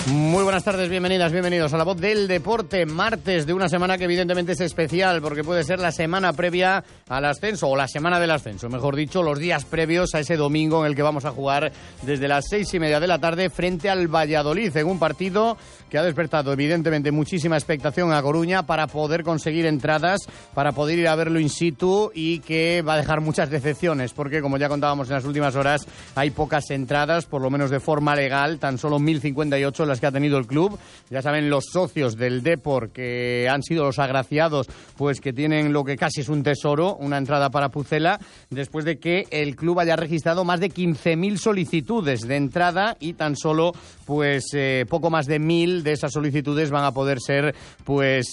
Muy buenas tardes, bienvenidas, bienvenidos a La Voz del Deporte. Martes de una semana que evidentemente es especial porque puede ser la semana previa al ascenso, o la semana del ascenso, mejor dicho, los días previos a ese domingo en el que vamos a jugar desde las 6:30 de la tarde frente al Valladolid, en un partido que ha despertado evidentemente muchísima expectación a Coruña para poder conseguir entradas, para poder ir a verlo in situ, y que va a dejar muchas decepciones porque, como ya contábamos en las últimas horas, hay pocas entradas, por lo menos de forma legal, tan solo 1.058 las que ha tenido el club. Ya saben los socios del Depor, que han sido los agraciados, pues que tienen lo que casi es un tesoro, una entrada para Pucela, después de que el club haya registrado más de 15.000 solicitudes de entrada y tan solo pues poco más de 1.000 de esas solicitudes van a poder ser pues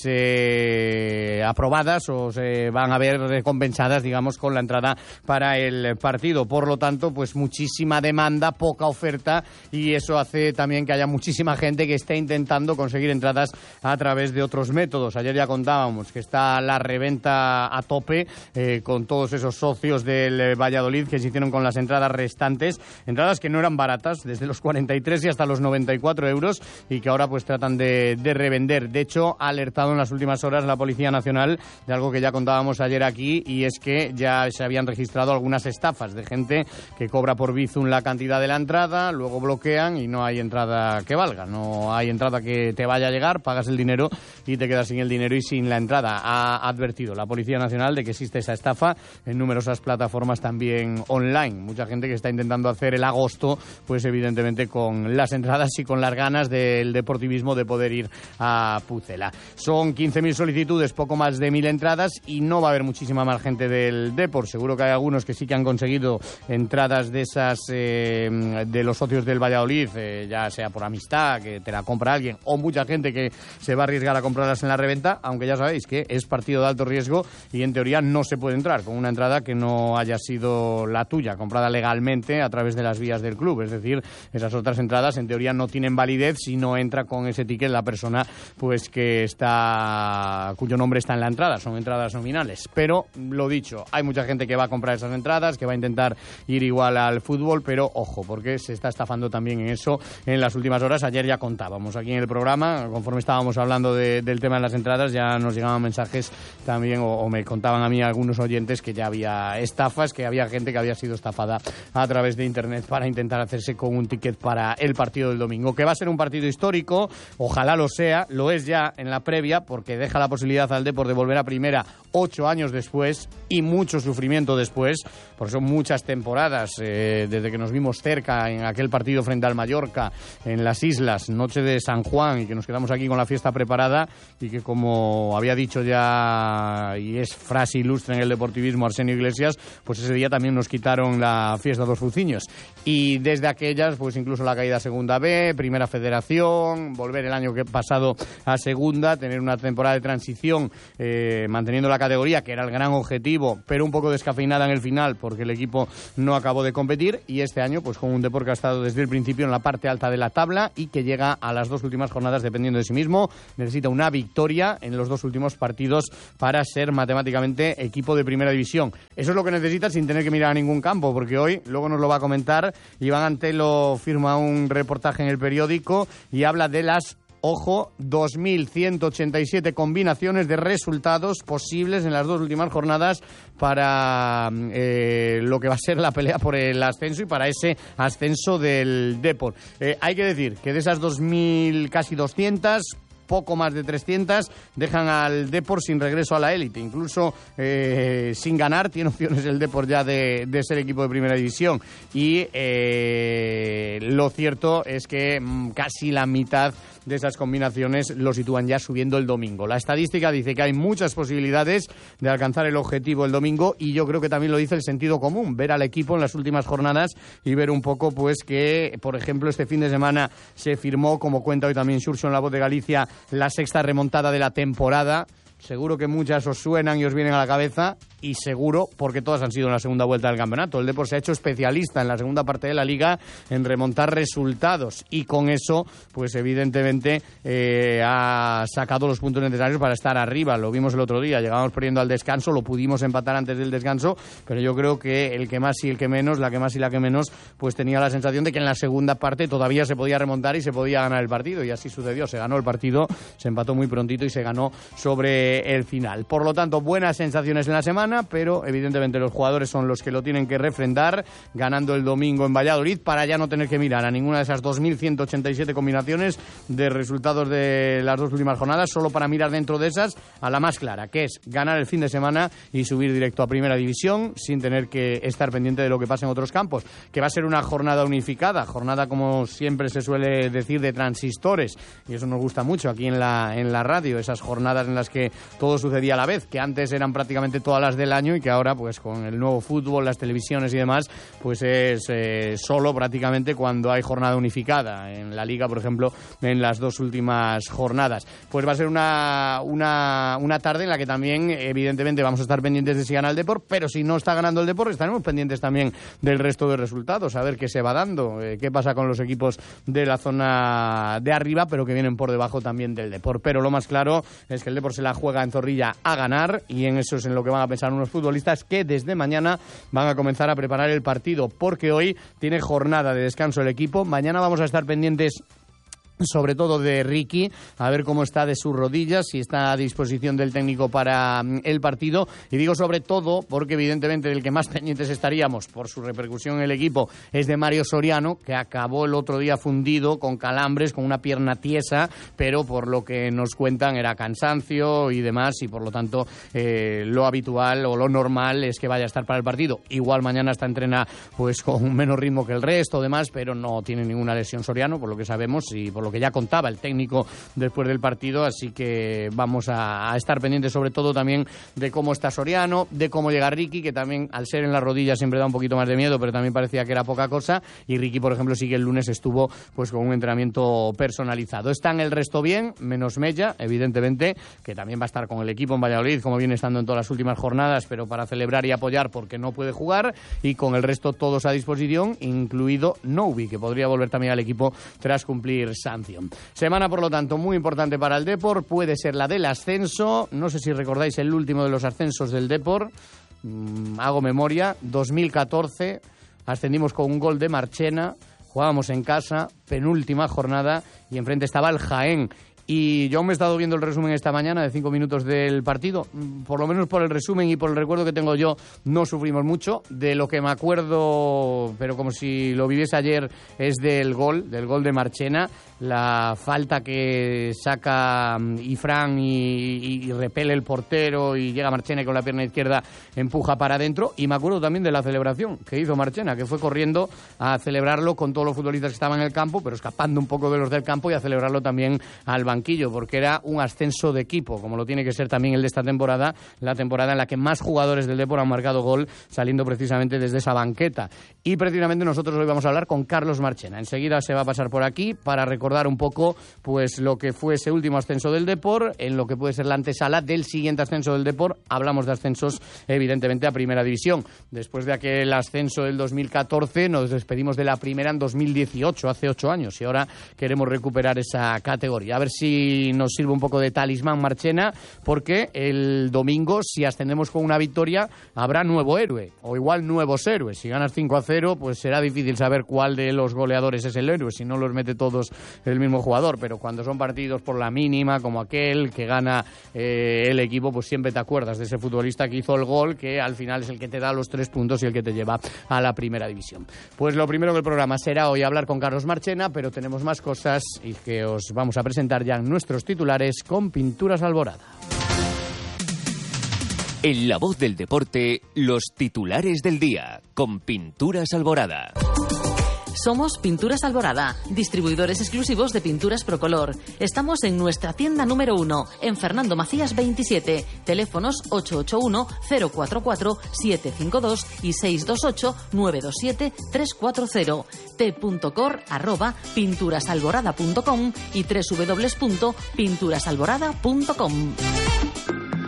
aprobadas o se van a ver recompensadas, digamos, con la entrada para el partido. Por lo tanto, pues muchísima demanda, poca oferta, y eso hace también que haya muchísima gente que está intentando conseguir entradas a través de otros métodos. Ayer ya contábamos que está la reventa a tope con todos esos socios del Valladolid que se hicieron con las entradas restantes, entradas que no eran baratas, desde los 43 y hasta los 94 euros, y que ahora pues tratan de revender. De hecho, ha alertado en las últimas horas la Policía Nacional de algo que ya contábamos ayer aquí, y es que ya se habían registrado algunas estafas de gente que cobra por Bizum la cantidad de la entrada, luego bloquean y no hay entrada que valga, no hay entrada que te vaya a llegar, pagas el dinero y te quedas sin el dinero y sin la entrada. Ha advertido la Policía Nacional de que existe esa estafa en numerosas plataformas también online. Mucha gente que está intentando hacer el agosto, pues evidentemente con las entradas y con las ganas del deportivismo de poder ir a Pucela. Son 15.000 solicitudes, poco más de 1.000 entradas, y no va a haber muchísima más gente del Depor. Seguro que hay algunos que sí que han conseguido entradas de esas de los socios del Valladolid, ya sea por amistad, que te la compra alguien, o mucha gente que se va a arriesgar a comprarlas en la reventa, aunque ya sabéis que es partido de alto riesgo y en teoría no se puede entrar con una entrada que no haya sido la tuya, comprada legalmente a través de las vías del club. Es decir, esas otras entradas en teoría no tienen validez si no entra con ese ticket la persona pues que está, cuyo nombre está en la entrada. Son entradas nominales. Pero lo dicho, hay mucha gente que va a comprar esas entradas, que va a intentar ir igual al fútbol, pero ojo, porque se está estafando también en eso en las últimas horas. Ayer ya contábamos aquí en el programa, conforme estábamos hablando del tema de las entradas, ya nos llegaban mensajes también, o me contaban a mí algunos oyentes que ya había estafas, que había gente que había sido estafada a través de internet para intentar hacerse con un ticket para el partido del domingo, que va a ser un partido histórico, ojalá lo sea, lo es ya en la previa, porque deja la posibilidad al Depor de volver a primera 8 años después y mucho sufrimiento después, porque son muchas temporadas desde que nos vimos cerca en aquel partido frente al Mallorca en las Islas, noche de San Juan, y que nos quedamos aquí con la fiesta preparada, y que, como había dicho ya y es frase ilustre en el deportivismo Arsenio Iglesias, pues ese día también nos quitaron la fiesta de los Fuciños, y desde aquellas pues incluso la caída a Segunda B, Primera Federación, volver el año pasado a Segunda, tener una temporada de transición manteniendo la categoría, que era el gran objetivo, pero un poco descafeinada en el final porque el equipo no acabó de competir, y este año pues con un Depor que ha estado desde el principio en la parte alta de la tabla y que llega a las 2 últimas jornadas dependiendo de sí mismo. Necesita una victoria en los 2 últimos partidos para ser matemáticamente equipo de primera división. Eso es lo que necesita sin tener que mirar a ningún campo, porque hoy, luego nos lo va a comentar, Iván Antelo firma un reportaje en el periódico y habla de las, ojo, 2.187 combinaciones de resultados posibles en las 2 últimas jornadas para lo que va a ser la pelea por el ascenso y para ese ascenso del Depor. Hay que decir que de esas 2.000, casi 200... poco más de 300 dejan al Depor sin regreso a la élite, incluso sin ganar. Tiene opciones el Depor ya de ser equipo de primera división, y lo cierto es que casi la mitad de esas combinaciones lo sitúan ya subiendo el domingo. La estadística dice que hay muchas posibilidades de alcanzar el objetivo el domingo, y yo creo que también lo dice el sentido común, ver al equipo en las últimas jornadas y ver un poco pues que, por ejemplo, este fin de semana se firmó, como cuenta hoy también Xurxo en La Voz de Galicia, la 6ª remontada de la temporada. seguro que muchas os suenan y os vienen a la cabeza, y seguro porque todas han sido en la segunda vuelta del campeonato. El Depor se ha hecho especialista en la segunda parte de la Liga en remontar resultados, y con eso, pues evidentemente ha sacado los puntos necesarios para estar arriba. Lo vimos el otro día, llegábamos perdiendo al descanso, lo pudimos empatar antes del descanso, pero yo creo que el que más y el que menos, la que más y la que menos, pues tenía la sensación de que en la segunda parte todavía se podía remontar y se podía ganar el partido, y así sucedió. Se ganó el partido, se empató muy prontito y se ganó sobre el final. Por lo tanto, buenas sensaciones en la semana, pero evidentemente los jugadores son los que lo tienen que refrendar, ganando el domingo en Valladolid para ya no tener que mirar a ninguna de esas 2.187 combinaciones de resultados de las dos últimas jornadas, solo para mirar dentro de esas a la más clara, que es ganar el fin de semana y subir directo a Primera División sin tener que estar pendiente de lo que pasa en otros campos, que va a ser una jornada unificada, jornada como siempre se suele decir de transistores, y eso nos gusta mucho aquí en la radio, esas jornadas en las que todo sucedía a la vez, que antes eran prácticamente todas las del año y que ahora pues con el nuevo fútbol, las televisiones y demás, pues es solo prácticamente cuando hay jornada unificada. En la Liga, por ejemplo, en las dos últimas jornadas. Pues va a ser una tarde en la que también evidentemente vamos a estar pendientes de si gana el Depor, pero si no está ganando el Depor estaremos pendientes también del resto de resultados, a ver qué se va dando, qué pasa con los equipos de la zona de arriba, pero que vienen por debajo también del Depor. Pero lo más claro es que el Depor se la juega en Zorrilla a ganar, y en eso es en lo que van a pensar unos futbolistas que desde mañana van a comenzar a preparar el partido, porque hoy tiene jornada de descanso el equipo. Mañana vamos a estar pendientes sobre todo de Ricky, a ver cómo está de sus rodillas, si está a disposición del técnico para el partido. Y digo sobre todo porque evidentemente del que más pendientes estaríamos por su repercusión en el equipo es de Mario Soriano, que acabó el otro día fundido con calambres, con una pierna tiesa, pero por lo que nos cuentan era cansancio y demás, y por lo tanto lo habitual o lo normal es que vaya a estar para el partido. Igual mañana entrena pues con un menos ritmo que el resto, demás, pero no tiene ninguna lesión Soriano, por lo que sabemos y por lo que ya contaba el técnico después del partido, así que vamos a estar pendientes sobre todo también de cómo está Soriano, de cómo llega Ricky, que también al ser en la rodilla siempre da un poquito más de miedo, pero también parecía que era poca cosa, y Ricky, por ejemplo, sí que el lunes estuvo pues con un entrenamiento personalizado. Están el resto bien, menos Mella, evidentemente, que también va a estar con el equipo en Valladolid, como viene estando en todas las últimas jornadas, pero para celebrar y apoyar porque no puede jugar, y con el resto todos a disposición, incluido Noubi, que podría volver también al equipo tras cumplir sanción. Semana, por lo tanto, muy importante para el Depor, puede ser la del ascenso. No sé si recordáis el último de los ascensos del Depor, hago memoria, 2014, ascendimos con un gol de Marchena, jugábamos en casa, penúltima jornada, y enfrente estaba el Jaén. Y yo me he estado viendo el resumen esta mañana de 5 minutos del partido. Por lo menos por el resumen y por el recuerdo que tengo yo, no sufrimos mucho. De lo que me acuerdo, pero como si lo viviese ayer, es del gol de Marchena. La falta que saca Ifrán y repele el portero, y llega Marchena y con la pierna izquierda empuja para adentro. Y me acuerdo también de la celebración que hizo Marchena, que fue corriendo a celebrarlo con todos los futbolistas que estaban en el campo, pero escapando un poco de los del campo, y a celebrarlo también al banquillo, porque era un ascenso de equipo, como lo tiene que ser también el de esta temporada, la temporada en la que más jugadores del Depor han marcado gol, saliendo precisamente desde esa banqueta. Y precisamente nosotros hoy vamos a hablar con Carlos Marchena. Enseguida se va a pasar por aquí para recordar un poco pues lo que fue ese último ascenso del Depor, en lo que puede ser la antesala del siguiente ascenso del Depor. Hablamos de ascensos evidentemente a Primera División. Después de aquel ascenso del 2014 nos despedimos de la Primera en 2018, hace 8 años, y ahora queremos recuperar esa categoría. A ver si nos sirve un poco de talismán Marchena, porque el domingo, si ascendemos con una victoria, habrá nuevo héroe, o igual nuevos héroes. Si ganas 5-0, pues será difícil saber cuál de los goleadores es el héroe, si no los mete todos el mismo jugador, pero cuando son partidos por la mínima, como aquel que gana el equipo, pues siempre te acuerdas de ese futbolista que hizo el gol, que al final es el que te da los 3 puntos y el que te lleva a la Primera División. Pues lo primero del programa será hoy hablar con Carlos Marchena, pero tenemos más cosas y que os vamos a presentar ya en nuestros titulares con Pinturas Alborada. En La Voz del Deporte, los titulares del día con Pinturas Alborada. Somos Pinturas Alborada, distribuidores exclusivos de pinturas Procolor. Estamos en nuestra tienda número 1, en Fernando Macías 27, teléfonos 881-044-752 y 628-927-340, t.cor@pinturasalborada.com y www.pinturasalborada.com.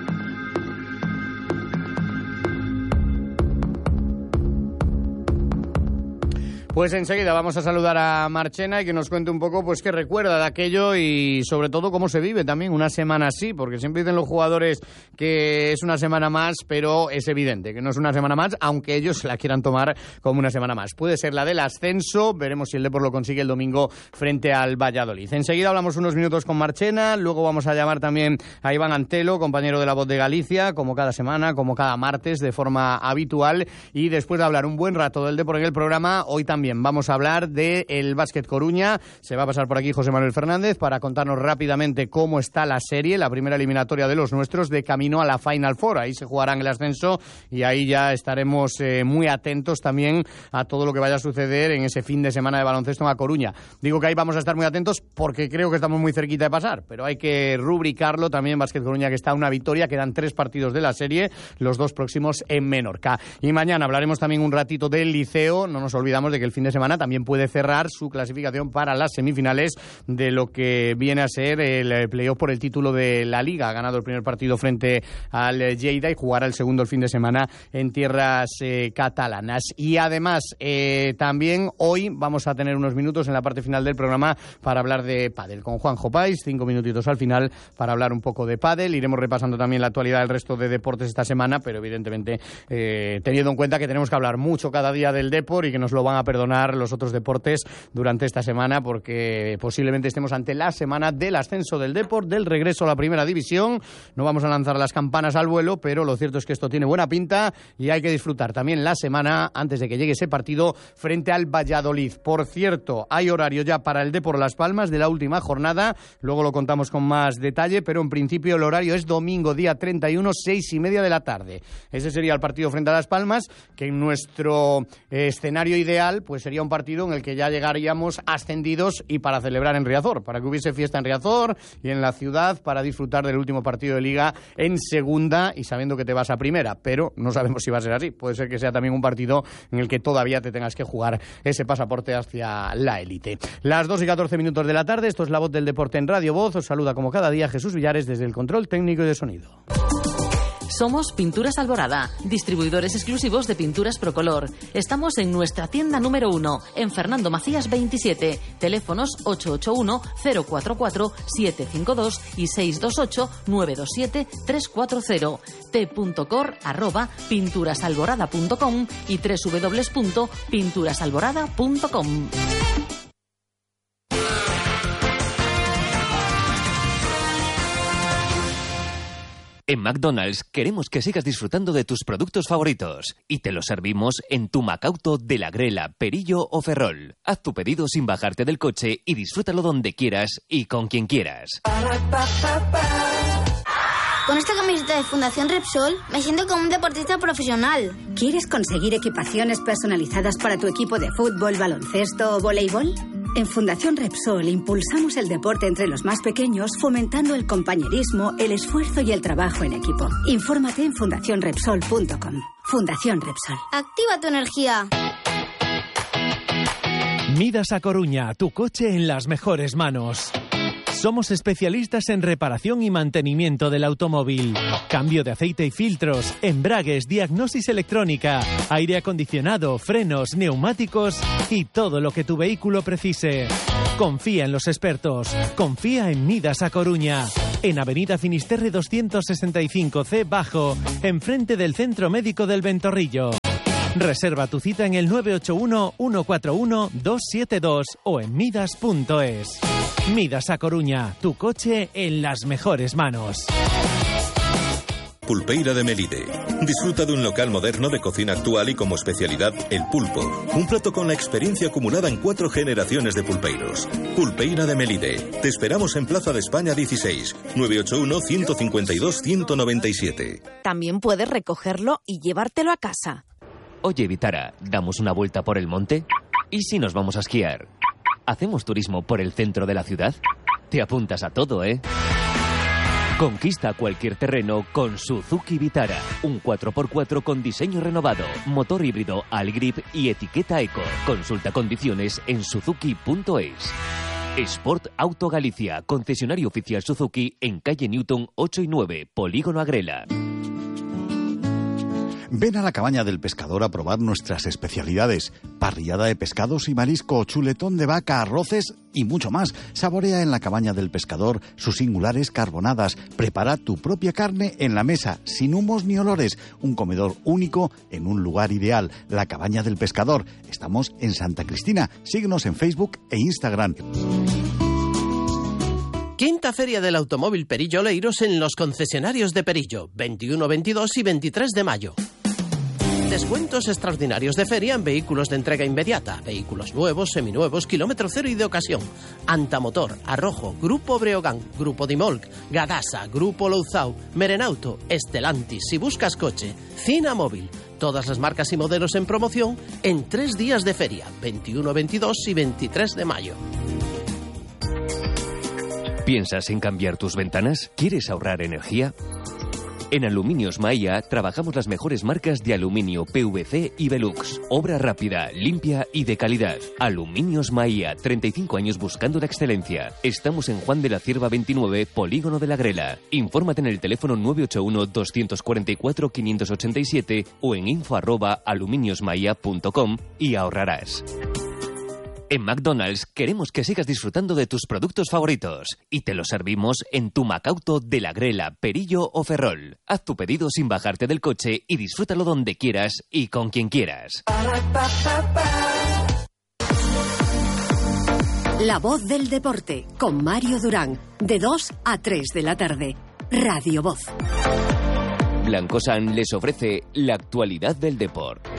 Pues enseguida vamos a saludar a Marchena y que nos cuente un poco pues qué recuerda de aquello y sobre todo cómo se vive también una semana así, porque siempre dicen los jugadores que es una semana más, pero es evidente que no es una semana más, aunque ellos la quieran tomar como una semana más. Puede ser la del ascenso, veremos si el Depor lo consigue el domingo frente al Valladolid. Enseguida hablamos unos minutos con Marchena, luego vamos a llamar también a Iván Antelo, compañero de La Voz de Galicia, como cada semana, como cada martes, de forma habitual, y después de hablar un buen rato del Depor en el programa, hoy también vamos a hablar del Básquet Coruña. Se va a pasar por aquí José Manuel Fernández para contarnos rápidamente cómo está la serie, la primera eliminatoria de los nuestros, de camino a la Final Four. Ahí se jugarán el ascenso y ahí ya estaremos muy atentos también a todo lo que vaya a suceder en ese fin de semana de baloncesto en A Coruña. Digo que ahí vamos a estar muy atentos porque creo que estamos muy cerquita de pasar, pero hay que rubricarlo también. Básquet Coruña, que está a una victoria, quedan 3 partidos de la serie, los 2 próximos en Menorca. Y mañana hablaremos también un ratito del Liceo. No nos olvidamos de que el fin de semana también puede cerrar su clasificación para las semifinales de lo que viene a ser el playoff por el título de la Liga. Ha ganado el primer partido frente al Lleida y jugará el segundo el fin de semana en tierras catalanas. Y además, también hoy vamos a tener unos minutos en la parte final del programa para hablar de pádel con Juanjo Pais, 5 minutitos al final para hablar un poco de pádel. Iremos repasando también la actualidad del resto de deportes esta semana, pero evidentemente teniendo en cuenta que tenemos que hablar mucho cada día del Depor y que nos lo van a perdonar los otros deportes durante esta semana, porque posiblemente estemos ante la semana del ascenso del Depor, del regreso a la primera división. No vamos a lanzar las campanas al vuelo, pero lo cierto es que esto tiene buena pinta y hay que disfrutar también la semana antes de que llegue ese partido frente al Valladolid. Por cierto, hay horario ya para el Depor Las Palmas de la última jornada, luego lo contamos con más detalle, pero en principio el horario es domingo, día 31, 6:30 de la tarde. Ese sería el partido frente a Las Palmas, que en nuestro escenario ideal pues sería un partido en el que ya llegaríamos ascendidos y para celebrar en Riazor, para que hubiese fiesta en Riazor y en la ciudad para disfrutar del último partido de Liga en segunda y sabiendo que te vas a primera, pero no sabemos si va a ser así. Puede ser que sea también un partido en el que todavía te tengas que jugar ese pasaporte hacia la élite. Las 2:14 de la tarde, esto es La Voz del Deporte en Radio Voz. Os saluda como cada día Jesús Villares desde el control técnico y de sonido. Somos Pinturas Alborada, distribuidores exclusivos de pinturas Procolor. Estamos en nuestra tienda número 1, en Fernando Macías 27. Teléfonos 881-044-752 y 628-927-340. t.cor@pinturasalborada.com y www.pinturasalborada.com. En McDonald's queremos que sigas disfrutando de tus productos favoritos y te los servimos en tu Macauto de la Grela, Perillo o Ferrol. Haz tu pedido sin bajarte del coche y disfrútalo donde quieras y con quien quieras. Con esta camiseta de Fundación Repsol me siento como un deportista profesional. ¿Quieres conseguir equipaciones personalizadas para tu equipo de fútbol, baloncesto o voleibol? En Fundación Repsol impulsamos el deporte entre los más pequeños, fomentando el compañerismo, el esfuerzo y el trabajo en equipo. Infórmate en fundacionrepsol.com. Fundación Repsol. Activa tu energía. Midas A Coruña, tu coche en las mejores manos. Somos especialistas en reparación y mantenimiento del automóvil. Cambio de aceite y filtros, embragues, diagnosis electrónica, aire acondicionado, frenos, neumáticos y todo lo que tu vehículo precise. Confía en los expertos. Confía en Midas A Coruña. En Avenida Finisterre 265C Bajo, enfrente del Centro Médico del Ventorrillo. Reserva tu cita en el 981-141-272 o en midas.es. Midas A Coruña, tu coche en las mejores manos. Pulpeira de Melide. Disfruta de un local moderno de cocina actual y como especialidad el pulpo. Un plato con la experiencia acumulada en 4 generaciones de pulpeiros. Pulpeira de Melide. Te esperamos en Plaza de España 16, 981-152-197. También puedes recogerlo y llevártelo a casa. Oye, Vitara, ¿damos una vuelta por el monte? ¿Y si nos vamos a esquiar? ¿Hacemos turismo por el centro de la ciudad? Te apuntas a todo, ¿eh? Conquista cualquier terreno con Suzuki Vitara. Un 4x4 con diseño renovado, motor híbrido Algrip y etiqueta Eco. Consulta condiciones en suzuki.es. Sport Auto Galicia, concesionario oficial Suzuki en calle Newton 8 y 9, Polígono Agrela. Ven a la Cabaña del Pescador a probar nuestras especialidades. Parrillada de pescados y marisco, chuletón de vaca, arroces y mucho más. Saborea en la Cabaña del Pescador sus singulares carbonadas. Prepara tu propia carne en la mesa, sin humos ni olores. Un comedor único en un lugar ideal. La Cabaña del Pescador. Estamos en Santa Cristina. Síguenos en Facebook e Instagram. Quinta Feria del Automóvil Perillo Oleiros en los concesionarios de Perillo, 21, 22 y 23 de mayo. Descuentos extraordinarios de feria en vehículos de entrega inmediata, vehículos nuevos, seminuevos, kilómetro cero y de ocasión. Antamotor, Arrojo, Grupo Breogán, Grupo Dimolc, Gadasa, Grupo Louzao, Merenauto, Estelantis. Si buscas coche, Cina Móvil. Todas las marcas y modelos en promoción en 3 días de feria, 21, 22 y 23 de mayo. ¿Piensas en cambiar tus ventanas? ¿Quieres ahorrar energía? En Aluminios Maia trabajamos las mejores marcas de aluminio, PVC y Velux. Obra rápida, limpia y de calidad. Aluminios Maia, 35 años buscando la excelencia. Estamos en Juan de la Cierva 29, Polígono de la Grela. Infórmate en el teléfono 981-244-587 o en info@aluminiosmaia.com y ahorrarás. En McDonald's queremos que sigas disfrutando de tus productos favoritos y te los servimos en tu Macauto de la Grela, Perillo o Ferrol. Haz tu pedido sin bajarte del coche y disfrútalo donde quieras y con quien quieras. La voz del deporte con Mario Durán, de 2 a 3 de la tarde. Radio Voz. Blancosan les ofrece la actualidad del deporte.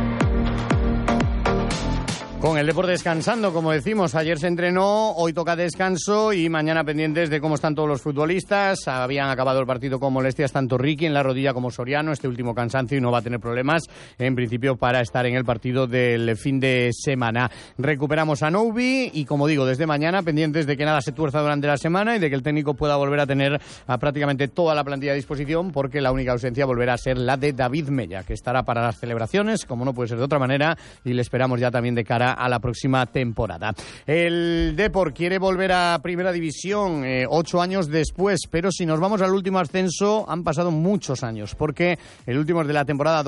Con el deporte descansando, como decimos, ayer se entrenó, hoy toca descanso y mañana pendientes de cómo están todos los futbolistas. Habían acabado el partido con molestias tanto Ricky en la rodilla como Soriano, este último cansancio y no va a tener problemas en principio para estar en el partido del fin de semana. Recuperamos a Noubi y, como digo, desde mañana pendientes de que nada se tuerza durante la semana y de que el técnico pueda volver a tener a prácticamente toda la plantilla a disposición, porque la única ausencia volverá a ser la de David Mella, que estará para las celebraciones, como no puede ser de otra manera, y le esperamos ya también de cara a la próxima temporada. El Depor quiere volver a Primera División 8 años después, pero si nos vamos al último ascenso han pasado muchos años, porque el último es de la temporada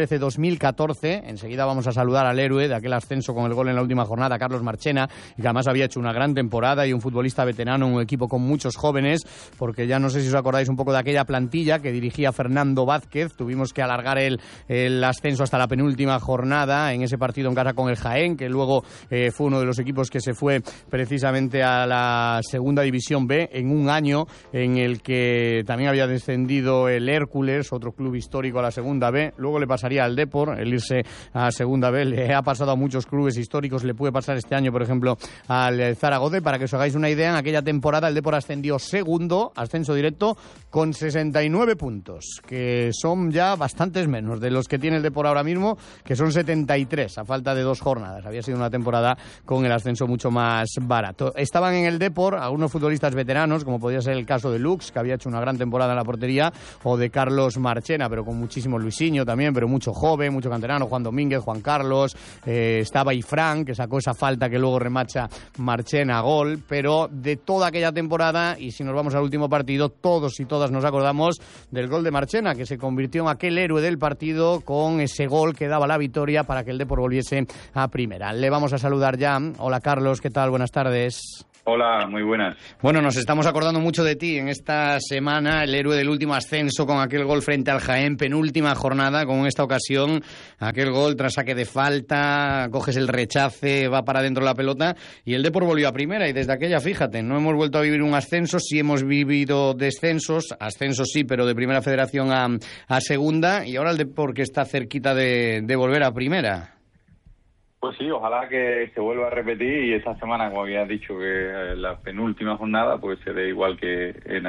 2013-2014. Enseguida vamos a saludar al héroe de aquel ascenso con el gol en la última jornada, Carlos Marchena, que además había hecho una gran temporada y un futbolista veterano, un equipo con muchos jóvenes, porque ya no sé si os acordáis un poco de aquella plantilla que dirigía Fernando Vázquez. Tuvimos que alargar el ascenso hasta la penúltima jornada en ese partido en casa con el Jaén, que luego fue uno de los equipos que se fue precisamente a la Segunda División B en un año en el que también había descendido el Hércules, otro club histórico, a la Segunda B. Luego le pasaría al Depor el irse a Segunda B. Le ha pasado a muchos clubes históricos, le puede pasar este año, por ejemplo, al Zaragoza. Para que os hagáis una idea, en aquella temporada el Depor ascendió segundo, ascenso directo, con 69 puntos, que son ya bastantes menos de los que tiene el Depor ahora mismo, que son 73, a falta de 2 jornadas. Había sido una temporada con el ascenso mucho más barato. Estaban en el Depor algunos futbolistas veteranos, como podría ser el caso de Lux, que había hecho una gran temporada en la portería, o de Carlos Marchena, pero con muchísimo Luisinho también, pero mucho joven, mucho canterano, Juan Domínguez, Juan Carlos, estaba Ifrán, que sacó esa falta que luego remacha Marchena a gol, pero de toda aquella temporada, y si nos vamos al último partido, todos y todas nos acordamos del gol de Marchena, que se convirtió en aquel héroe del partido con ese gol que daba la victoria para que el Depor volviese a Primera. Le vamos a saludar ya. Hola Carlos, ¿qué tal? Buenas tardes. Hola, muy buenas. Bueno, nos estamos acordando mucho de ti en esta semana, el héroe del último ascenso con aquel gol frente al Jaén, penúltima jornada, con esta ocasión, aquel gol tras saque de falta, coges el rechace, va para adentro la pelota y el Depor volvió a Primera y desde aquella, fíjate, no hemos vuelto a vivir un ascenso, sí hemos vivido descensos, ascensos sí, pero de Primera Federación a Segunda, y ahora el Depor que está cerquita de volver a Primera. Pues sí, ojalá que se vuelva a repetir y esta semana, como habías dicho, que la penúltima jornada pues se dé igual que en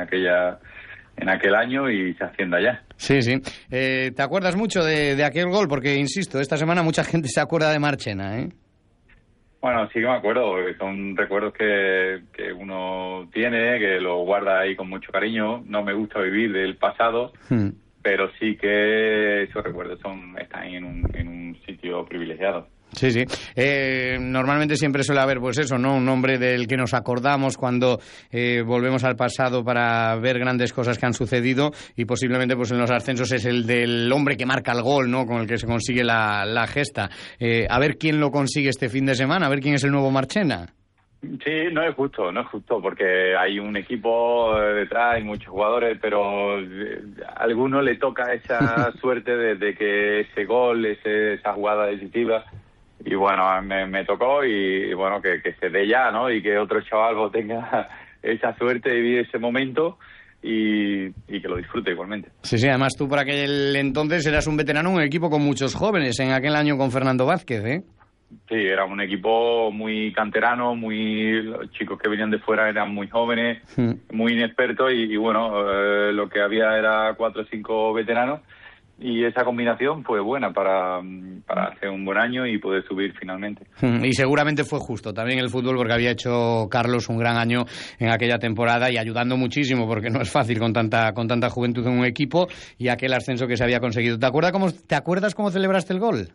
aquel año y se ascienda ya. Sí, sí. ¿Te acuerdas mucho de aquel gol? Porque, insisto, esta semana mucha gente se acuerda de Marchena, ¿eh? Bueno, sí que me acuerdo, porque son recuerdos que uno tiene, que lo guarda ahí con mucho cariño. No me gusta vivir del pasado, pero sí que esos recuerdos están en un sitio privilegiado. Sí, sí. Normalmente siempre suele haber, pues eso, ¿no? Un nombre del que nos acordamos cuando volvemos al pasado para ver grandes cosas que han sucedido, y posiblemente pues en los ascensos es el del hombre que marca el gol, ¿no? Con el que se consigue la gesta. A ver quién lo consigue este fin de semana, a ver quién es el nuevo Marchena. Sí, no es justo, porque hay un equipo detrás, hay muchos jugadores, pero a alguno le toca esa suerte de que ese gol, esa jugada decisiva, y bueno, me tocó, y bueno, que se dé ya, ¿no? Y que otro chaval tenga esa suerte de vivir ese momento y que lo disfrute igualmente. Sí, sí, además tú por aquel entonces eras un veterano en un equipo con muchos jóvenes, en aquel año con Fernando Vázquez, ¿eh? Sí, era un equipo muy canterano, los chicos que venían de fuera eran muy jóvenes, muy inexpertos, y bueno, lo que había era 4 o 5 veteranos, y esa combinación fue buena para hacer un buen año y poder subir finalmente. Y seguramente fue justo también el fútbol, porque había hecho Carlos un gran año en aquella temporada y ayudando muchísimo, porque no es fácil con tanta juventud en un equipo, y aquel ascenso que se había conseguido. ¿Te acuerdas cómo celebraste el gol?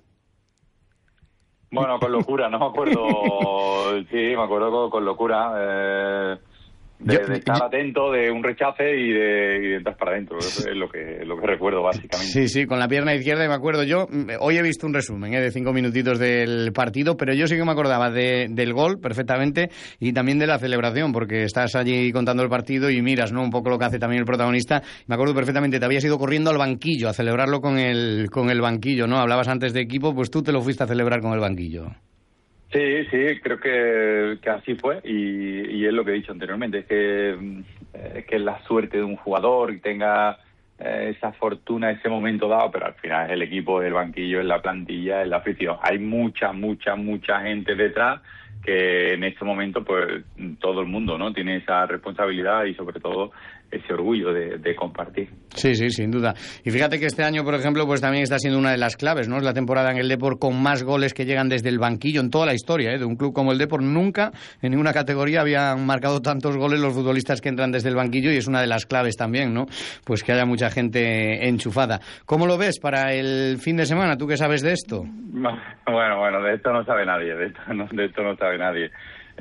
Bueno, con locura, no me acuerdo. Sí, me acuerdo con locura. De estar atento, de un rechace y de entrar para adentro. Eso es lo que recuerdo, básicamente. Sí, sí, con la pierna izquierda, y me acuerdo yo. Hoy he visto un resumen de 5 minutitos del partido, pero yo sí que me acordaba del gol perfectamente, y también de la celebración, porque estás allí contando el partido y miras, ¿no?, un poco lo que hace también el protagonista. Me acuerdo perfectamente, te habías ido corriendo al banquillo a celebrarlo con el banquillo, ¿no? Hablabas antes de equipo, pues tú te lo fuiste a celebrar con el banquillo. Sí, creo que así fue, y es lo que he dicho anteriormente, es que es la suerte de un jugador y tenga esa fortuna, ese momento dado, pero al final es el equipo, el banquillo, es la plantilla, es la afición. Hay mucha gente detrás que en este momento pues todo el mundo, ¿no?, tiene esa responsabilidad y sobre todo ese orgullo de compartir. Sí, sin duda. Y fíjate que este año, por ejemplo, pues también está siendo una de las claves, ¿no? Es la temporada en el Depor con más goles que llegan desde el banquillo en toda la historia, de un club como el Depor. Nunca en ninguna categoría habían marcado tantos goles los futbolistas que entran desde el banquillo, y es una de las claves también, ¿no? Pues que haya mucha gente enchufada. ¿Cómo lo ves para el fin de semana? ¿Tú qué sabes de esto? Bueno, de esto no sabe nadie, de esto no sabe nadie.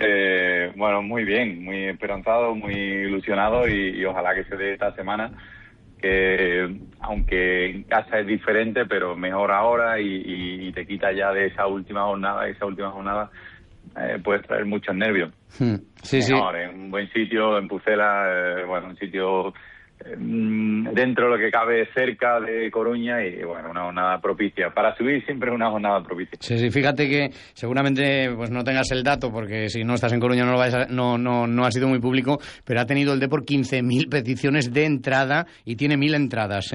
Bueno, muy bien, muy esperanzado, muy ilusionado, y ojalá que se dé esta semana, que aunque en casa es diferente, pero mejor ahora, y te quita ya de esa última jornada puedes traer muchos nervios. Sí. Mejor, en un buen sitio, en Pucela, un sitio dentro de lo que cabe, cerca de Coruña, y bueno, una jornada propicia para subir, siempre es una jornada propicia. Sí, fíjate que seguramente pues no tengas el dato, porque si no estás en Coruña no ha sido muy público, pero ha tenido el Depor 15.000 peticiones de entrada y tiene 1.000 entradas,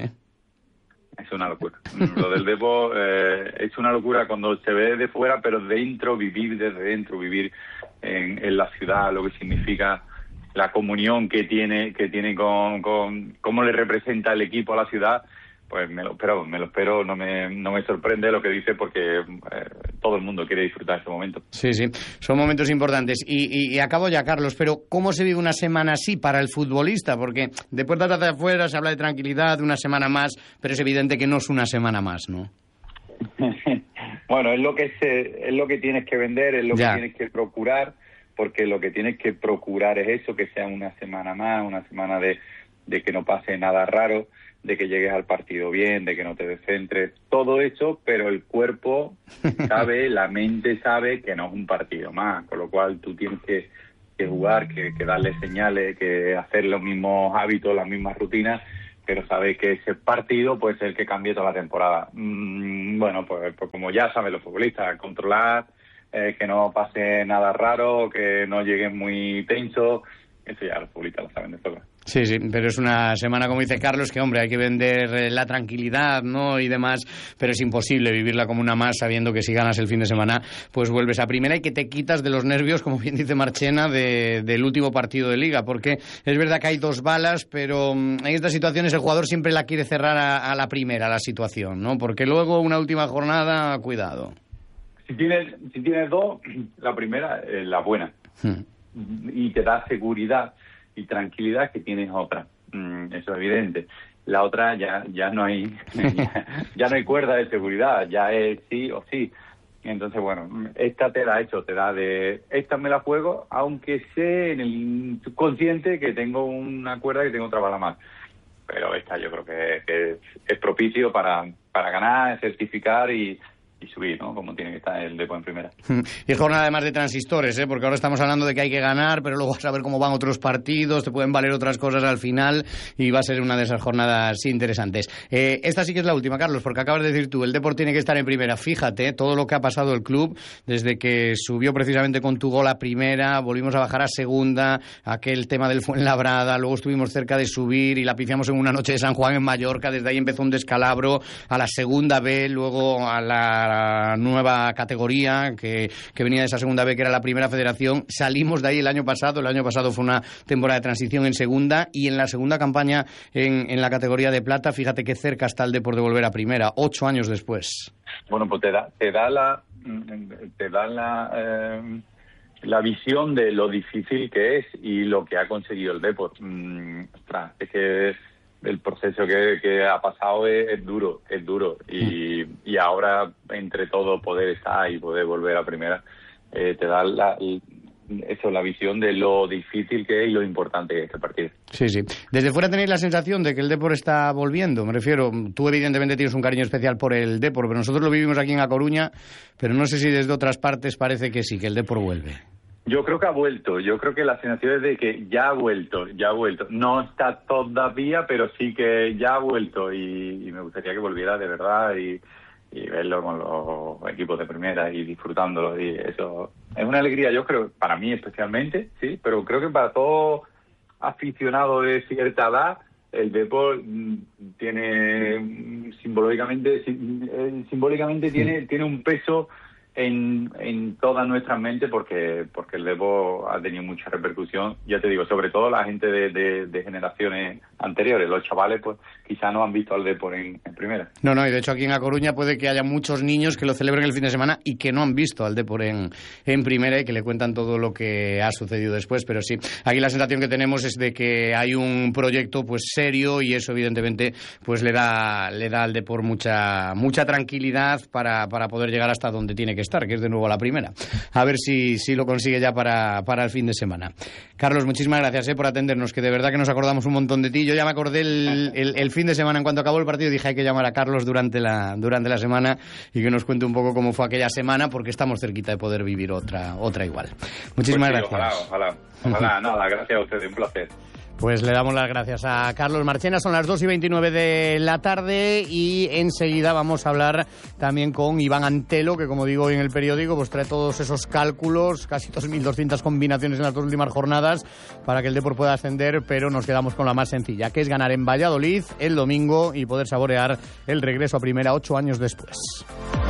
Es una locura. Lo del Depor es una locura cuando se ve de fuera, pero vivir desde dentro, vivir en la ciudad, lo que significa la comunión que tiene con cómo le representa el equipo a la ciudad, pues me lo espero, no me sorprende lo que dice, porque todo el mundo quiere disfrutar ese momento. Sí, son momentos importantes. Y acabo ya, Carlos, pero ¿cómo se vive una semana así para el futbolista? Porque de puertas hacia afuera se habla de tranquilidad, de una semana más, pero es evidente que no es una semana más, ¿no? Bueno, es lo que tienes que vender, es lo que tienes que procurar, porque lo que tienes que procurar es eso, que sea una semana más, una semana de que no pase nada raro, de que llegues al partido bien, de que no te descentres, todo eso, pero el cuerpo sabe, la mente sabe que no es un partido más, con lo cual tú tienes que jugar, que darle señales, que hacer los mismos hábitos, las mismas rutinas, pero sabes que ese partido puede ser el que cambie toda la temporada. Bueno, pues como ya saben los futbolistas, controlar, que no pase nada raro, que no lleguen muy tensos, eso ya los futbolistas lo saben de sobra. Sí, pero es una semana, como dice Carlos, que, hombre, hay que vender la tranquilidad, ¿no?, y demás, pero es imposible vivirla como una más, sabiendo que si ganas el fin de semana, pues vuelves a primera, y que te quitas de los nervios, como bien dice Marchena, del último partido de Liga, porque es verdad que hay 2 balas, pero en estas situaciones el jugador siempre la quiere cerrar a la primera, la situación, ¿no?, porque luego una última jornada, cuidado. Si tienes 2, la primera es la buena, y te da seguridad y tranquilidad que tienes otra, eso es evidente. La otra ya no hay ya no hay cuerda de seguridad, ya es sí o sí, Entonces, bueno, esta te da de... Esta me la juego, aunque sé en el subconsciente que tengo una cuerda, que tengo otra bala más. Pero esta yo creo que es propicio para ganar, certificar y subir, ¿no? Como tiene que estar el Depor en primera. Y jornada además de transistores, ¿eh? Porque ahora estamos hablando de que hay que ganar, pero luego a saber cómo van otros partidos, te pueden valer otras cosas al final y va a ser una de esas jornadas interesantes. Esta sí que es la última, Carlos, porque acabas de decir tú, el Depor tiene que estar en primera. Fíjate todo lo que ha pasado el club desde que subió precisamente con tu gol a primera, volvimos a bajar a segunda, aquel tema del Fuenlabrada, luego estuvimos cerca de subir y la pifiamos en una noche de San Juan en Mallorca, desde ahí empezó un descalabro a la segunda B, luego a la nueva categoría que venía de esa segunda B, que era la primera federación. Salimos de ahí el año pasado fue una temporada de transición en segunda, y en la segunda campaña en la categoría de plata, fíjate qué cerca está el Depor de volver a primera, 8 años después. Bueno, pues te da la visión de lo difícil que es y lo que ha conseguido el Depor. Ostras, es que el proceso que ha pasado es duro y ahora entre todo poder estar y poder volver a primera te da la visión de lo difícil que es y lo importante que es este partido. Sí. Desde fuera tenéis la sensación de que el Depor está volviendo, me refiero, tú evidentemente tienes un cariño especial por el Depor, pero nosotros lo vivimos aquí en A Coruña, pero no sé si desde otras partes parece que sí, que el Depor vuelve. Yo creo que ha vuelto. Yo creo que la sensación es de que ya ha vuelto. No está todavía, pero sí que ya ha vuelto y me gustaría que volviera de verdad y verlo con los equipos de primera y disfrutándolo. Y eso es una alegría, yo creo, para mí especialmente, sí, pero creo que para todo aficionado de cierta edad, el Depor tiene simbólicamente tiene un peso en toda nuestra mente porque el Depor ha tenido mucha repercusión, ya te digo, sobre todo la gente de generaciones anteriores, los chavales pues quizá no han visto al Depor en primera. No, y de hecho aquí en A Coruña puede que haya muchos niños que lo celebren el fin de semana y que no han visto al Depor en primera y que le cuentan todo lo que ha sucedido después, pero sí, aquí la sensación que tenemos es de que hay un proyecto pues serio y eso evidentemente pues le da al Depor mucha tranquilidad para poder llegar hasta donde tiene que estar, que es de nuevo la primera. A ver si lo consigue ya para el fin de semana. Carlos, muchísimas gracias por atendernos, que de verdad que nos acordamos un montón de ti. Yo ya me acordé el fin de semana, en cuanto acabó el partido, dije hay que llamar a Carlos durante la semana y que nos cuente un poco cómo fue aquella semana, porque estamos cerquita de poder vivir otra igual. Muchísimas gracias. Ojalá. Nada, gracias a ustedes, un placer. Pues le damos las gracias a Carlos Marchena. Son las 2:29 de la tarde y enseguida vamos a hablar también con Iván Antelo, que como digo hoy en el periódico, pues trae todos esos cálculos, casi 2.200 combinaciones en las dos últimas jornadas para que el Depor pueda ascender, pero nos quedamos con la más sencilla, que es ganar en Valladolid el domingo y poder saborear el regreso a primera 8 años después.